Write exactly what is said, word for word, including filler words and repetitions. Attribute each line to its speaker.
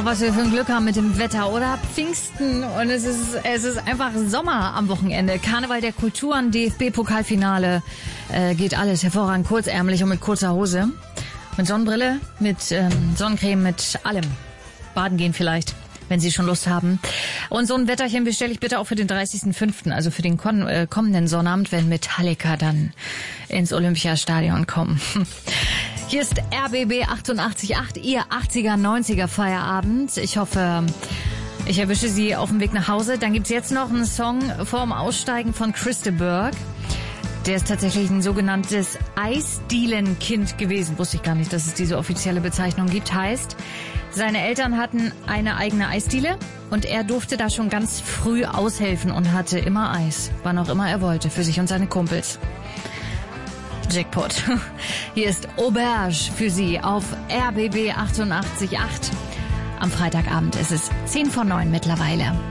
Speaker 1: Oh, was wir für ein Glück haben mit dem Wetter, oder? Pfingsten und es ist es ist einfach Sommer am Wochenende. Karneval der Kulturen, D F B-Pokalfinale, äh, geht alles hervorragend kurzärmlich und mit kurzer Hose. Mit Sonnenbrille, mit ähm, Sonnencreme, mit allem. Baden gehen vielleicht, wenn Sie schon Lust haben. Und so ein Wetterchen bestelle ich bitte auch für den dreißigsten fünften, also für den kon- äh, kommenden Sonnabend, wenn Metallica dann ins Olympiastadion kommen. Hier ist R B B achtundachtzig Komma acht, Ihr achtziger, neunziger Feierabend. Ich hoffe, ich erwische Sie auf dem Weg nach Hause. Dann gibt's jetzt noch einen Song vorm Aussteigen von Chris de Burgh. Der ist tatsächlich ein sogenanntes Eisdielenkind gewesen. Wusste ich gar nicht, dass es diese offizielle Bezeichnung gibt. Heißt, seine Eltern hatten eine eigene Eisdiele und er durfte da schon ganz früh aushelfen und hatte immer Eis, wann auch immer er wollte, für sich und seine Kumpels. Jackpot. Hier ist Auberge für Sie auf R B B achtundachtzig Komma acht. Am Freitagabend ist es zehn vor neun mittlerweile.